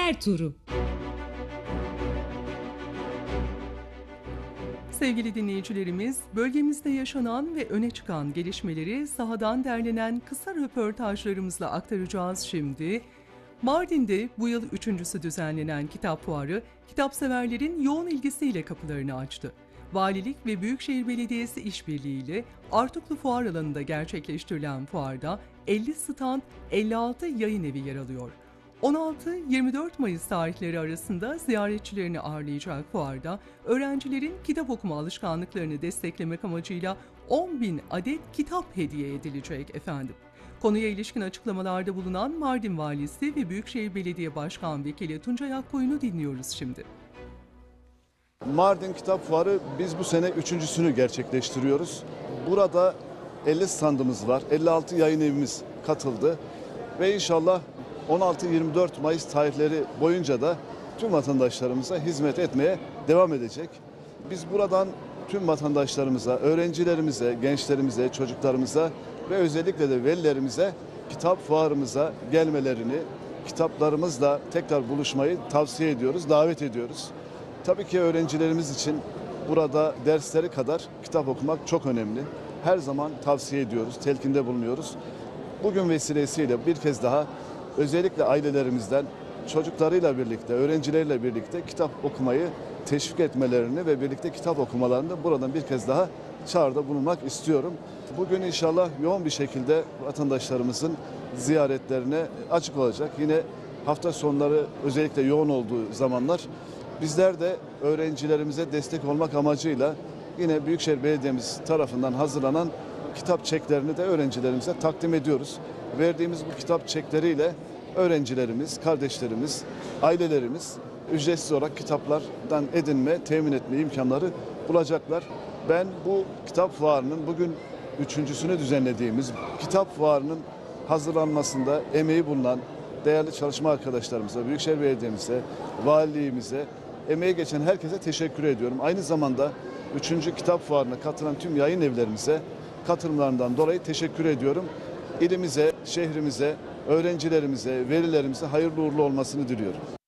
Haber Turu. Sevgili dinleyicilerimiz, bölgemizde yaşanan ve öne çıkan gelişmeleri sahadan derlenen kısa röportajlarımızla aktaracağız şimdi. Mardin'de bu yıl üçüncüsü düzenlenen kitap fuarı, kitapseverlerin yoğun ilgisiyle kapılarını açtı. Valilik ve Büyükşehir Belediyesi işbirliğiyle Artuklu Fuar alanında gerçekleştirilen fuarda 50 stand, 56 yayın evi yer alıyor. 16-24 Mayıs tarihleri arasında ziyaretçilerini ağırlayacak fuarda öğrencilerin kitap okuma alışkanlıklarını desteklemek amacıyla 10.000 adet kitap hediye edilecek efendim. Konuya ilişkin açıklamalarda bulunan Mardin Valisi ve Büyükşehir Belediye Başkan Vekili Tuncay Akkoyun'u dinliyoruz şimdi. Mardin Kitap Fuarı biz bu sene üçüncüsünü gerçekleştiriyoruz. Burada 50 standımız var, 56 yayın evimiz katıldı ve inşallah 16-24 Mayıs tarihleri boyunca da tüm vatandaşlarımıza hizmet etmeye devam edecek. Biz buradan tüm vatandaşlarımıza, öğrencilerimize, gençlerimize, çocuklarımıza ve özellikle de velilerimize kitap fuarımıza gelmelerini, kitaplarımızla tekrar buluşmayı tavsiye ediyoruz, davet ediyoruz. Tabii ki öğrencilerimiz için burada dersleri kadar kitap okumak çok önemli. Her zaman tavsiye ediyoruz, telkinde bulunuyoruz. Bugün vesilesiyle bir kez daha özellikle ailelerimizden çocuklarıyla birlikte, öğrencileriyle birlikte kitap okumayı teşvik etmelerini ve birlikte kitap okumalarını buradan bir kez daha çağrıda bulunmak istiyorum. Bugün inşallah yoğun bir şekilde vatandaşlarımızın ziyaretlerine açık olacak. Yine hafta sonları özellikle yoğun olduğu zamanlar bizler de öğrencilerimize destek olmak amacıyla yine Büyükşehir Belediye'miz tarafından hazırlanan kitap çeklerini de öğrencilerimize takdim ediyoruz. Verdiğimiz bu kitap çekleriyle öğrencilerimiz, kardeşlerimiz, ailelerimiz ücretsiz olarak kitaplardan edinme, temin etme imkanları bulacaklar. Ben bu kitap fuarının bugün üçüncüsünü düzenlediğimiz kitap fuarının hazırlanmasında emeği bulunan değerli çalışma arkadaşlarımıza, Büyükşehir Belediye'mize, valiliğimize, emeği geçen herkese teşekkür ediyorum. Aynı zamanda 3. kitap fuarına katılan tüm yayın evlerimize katılımlarından dolayı teşekkür ediyorum. İlimize, şehrimize, öğrencilerimize, velilerimize hayırlı uğurlu olmasını diliyorum.